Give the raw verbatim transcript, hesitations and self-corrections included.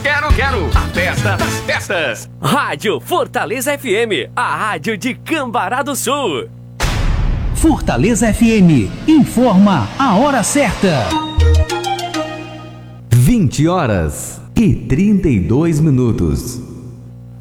quero, quero. A festa das festas. Rádio Fortaleza F M, a rádio de Cambará do Sul. Fortaleza F M, informa a hora certa. vinte horas e trinta e dois minutos.